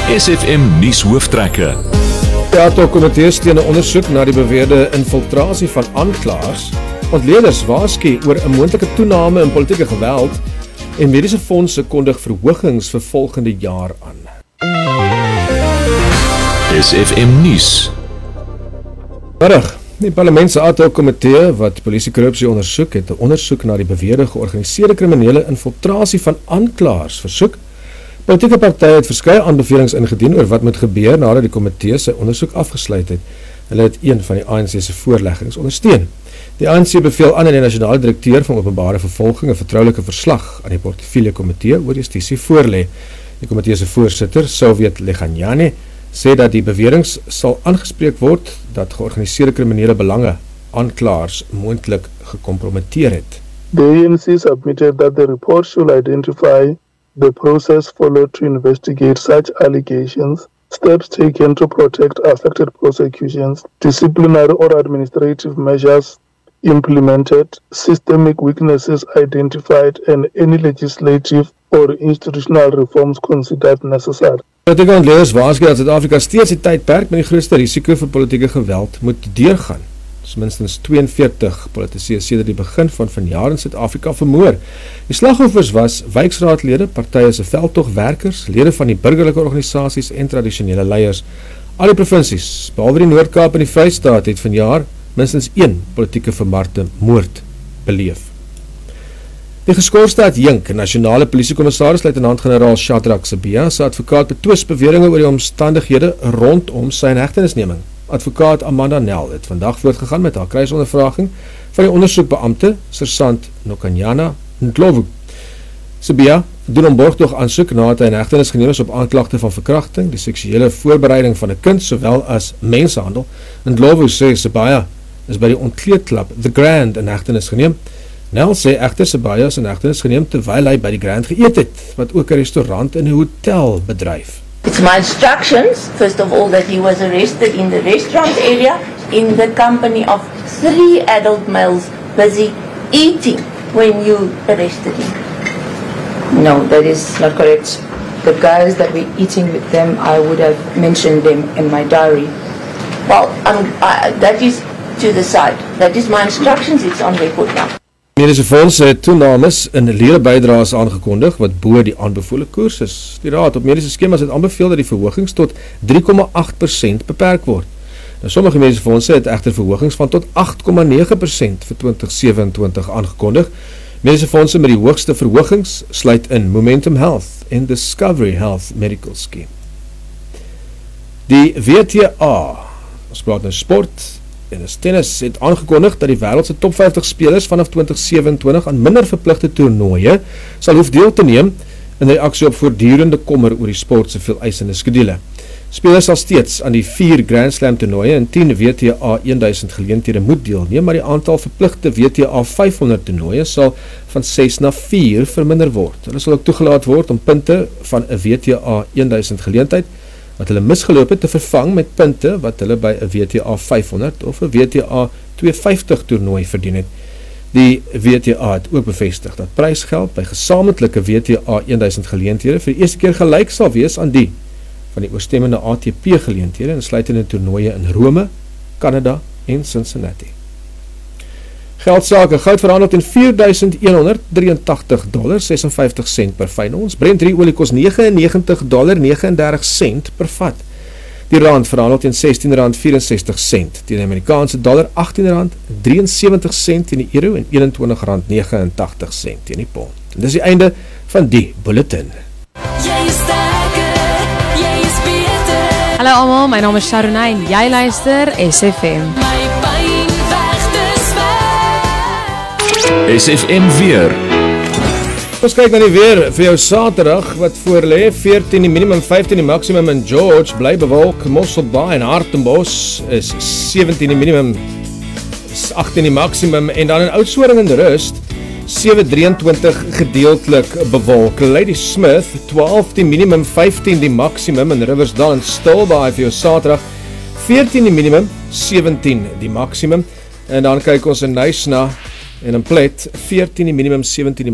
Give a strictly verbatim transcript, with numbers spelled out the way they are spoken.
S F M nuus hooftrekke. Die Auto-komitee steun 'n ondersoek na die beweerde infiltrasie van aanklaers. Ontleeders waarsku oor 'n moontlike toename in politieke geweld en mediese fondse kondig verhogings vir volgende jaar aan. S F M nuus. Middag. Die parlement se Auto-komitee wat polisiekorrupsie ondersoek het 'n ondersoek na die beweerde georganiseerde kriminele infiltrasie van aanklaers versoek. Politieke partye het verskeie aanbevelings ingedien oor wat moet gebeur nadat die komitee sy ondersoek afgesluit het. Hulle het een van die A N C se voorleggings ondersteun. Die A N C beveel aan aan die nasionale direkteur van openbare vervolging 'n vertroulike verslag aan die portefeulje komitee oor justisie voorlê. Die komitee se voorsitter, Soviet Leganyane, sê dat die beweringe sal aangespreek word dat georganiseerde kriminele belange aanklaers moontlik gekompromiteer het. The A N C submitted that the report should identify the process followed to investigate such allegations, steps taken to protect affected prosecutions, disciplinary or administrative measures implemented, systemic weaknesses identified, and any legislative or institutional reforms considered necessary. Politieke ontleeders waarsku dat Suid-Afrika steeds die tydperk met die grootste risiko vir politieke geweld moet deurgaan. Dis minstens tweeënveertig politici sedert die begin van vanjaar in Suid-Afrika vermoor. Die slagoffers was wijksraadlede, partye se veldtogwerkers, lede van die burgerlike organisasies en tradisionele leiers. Al die provinsies, behalwe die Noord-Kaap en die Vrystaat, het vanjaar minstens een politieke vermaarte moord beleef. Die geskorste adjunk, nasionale polisiekommissaris luitenant-generaal Shadrack Sibiya, sy advokaat betwis beweringe oor die omstandighede rondom sy inhegtenisneming. Advokaat Amanda Nel het vandag voortgegaan met haar kruisondervraging van die ondersoekbeampte, Sersant Nokanyana Ndlovu. Sibiya doen om borgtog aansoek nadat hy in hegtenis geneem is op aanklagte van verkrachting, die seksuele voorbereiding van 'n kind, sowel as mensenhandel. Ndlovu sê Sibiya is by die ontkleedklub The Grand in hegtenis geneem. Nel sê egter Sibiya is in hegtenis geneem terwyl hy by die Grand geëet het, wat ook 'n restaurant en 'n hotel bedryf. It's my instructions, first of all, that he was arrested in the restaurant area in the company of three adult males busy eating when you arrested him. No, that is not correct. The guys that were eating with them, I would have mentioned them in my diary. Well, um, I, that is to the side. That is my instructions, it's on record now. Mediese fondse het toenames in ledebydraes aangekondig wat bo die aanbevole koers is. Die raad op mediese skemas het aanbeveel dat die verhogings tot drie komma agt persent beperk word. Nou, sommige mediese fondse het egter verhogings van tot agt komma nege persent vir twintig sewenentwintig aangekondig. Mediese fondse met die hoogste verhogings sluit in Momentum Health en Discovery Health Medical Scheme. Die W T A, ons praat nou sport en is tennis, het aangekondig dat die wêreldse top vyftig spelers vanaf twintig sewenentwintig aan minder verpligte toernooie sal hoef deel te neem in reaksie op voortdurende kommer oor die sport se veeleisende skedule. Spelers sal steeds aan die vier Grand Slam toernooie en tien W T A duisend geleenthede moet deelneem, maar die aantal verpligte W T A vyfhonderd toernooie sal van ses na vier verminder word. Hulle sal ook toegelaat word om punte van 'n W T A duisend geleentheid wat hulle misgeloop het te vervang met punte wat hulle by 'n W T A vyfhonderd of 'n W T A tweehonderdvyftig toernooi verdien het. Die W T A het ook bevestig dat prysgeld by gesamentlike W T A duisend geleenthede vir die eerste keer gelyk sal wees aan die van die oorstemmende A T P geleenthede, insluitende toernooie in Rome, Kanada en Cincinnati. Geldsake, goud verhandel teen vier duisend honderd drieëntagtig dollar sesenvyftig sent per fyn ons. Brent drie olie kos negentig en negentig dollar negenendertig sent per vat. Die rand verhandel teen sestien rand vierensestig sent, teen die Amerikaanse dollar agttien rand drieënsewentig sent teen die euro en eenentwintig rand negenentagtig sent teen die pond. En dis die einde van die bulletin. Hallo almal, my naam is Sharonay en jy luister S F M. S F M weer. Ons kyk na die weer vir jou Saterdag wat voorlê, veertien die minimum, vyftien die maksimum in George, bly bewolk, Mosselbaai en Hartenbos is sewentien die minimum, agttien die maksimum en dan in Oudtshoorn en Rust, sewe drieëntwintig gedeeltelik bewolk. Lady Smith, twaalf die minimum, vyftien die maksimum in Riversdal en Stilbaai vir jou Saterdag, veertien die minimum, sewentien die maksimum en dan kyk ons in Nysna en in Plet, veertien die minimum, sewentien die